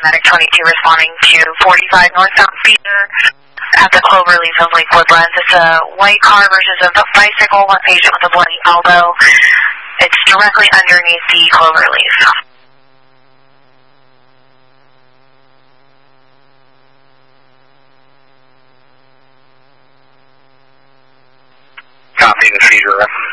Medic 22 responding to 45 northbound speeder at the Cloverleaf of Lake Woodlands. It's a white car versus a bicycle, one patient with a bloody elbow. It's directly underneath the Cloverleaf. Copy the seizure.